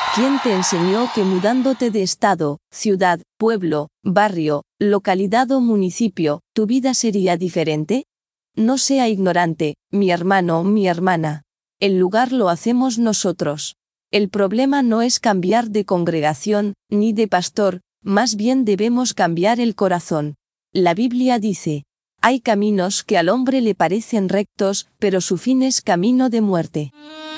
¿Quién te enseñó que mudándote de estado, ciudad, pueblo, barrio, localidad o municipio, tu vida sería diferente? No sea ignorante, mi hermano o mi hermana. El lugar lo hacemos nosotros. El problema no es cambiar de congregación, ni de pastor, más bien debemos cambiar el corazón. La Biblia dice: hay caminos que al hombre le parecen rectos, pero su fin es camino de muerte.